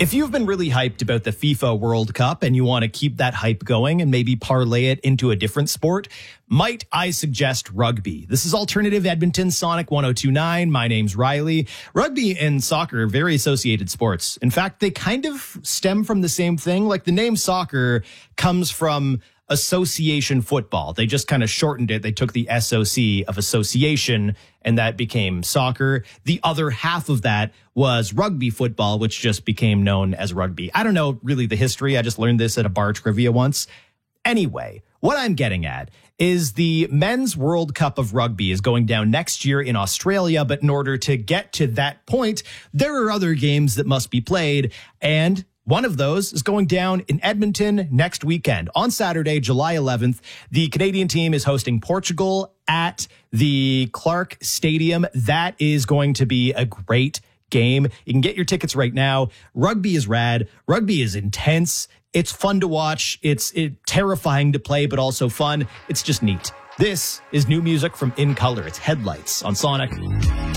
If you've been really hyped about the FIFA World Cup and you want to keep that hype going and maybe parlay it into a different sport, might I suggest rugby? This is Alternative Edmonton Sonic 1029. My name's Riley. Rugby and soccer are very associated sports. In fact, they kind of stem from the same thing. Like the name soccer comes from association football. They just kind of shortened it. They took the SOC of association and that became soccer. The other half of that was rugby football, which just became known as rugby. I don't know really the history. I just learned this at a bar trivia once. Anyway, what I'm getting at is the Men's World Cup of Rugby is going down next year in Australia. But in order to get to that point, there are other games that must be played. And one of those is going down in Edmonton next weekend. On Saturday, July 11th, the Canadian team is hosting Portugal at the Clark Stadium. That is going to be a great game. You can get your tickets right now. Rugby is rad. Rugby is intense. It's fun to watch. It's terrifying to play, but also fun. It's just neat. This is new music from In Color. It's Headlights on Sonic.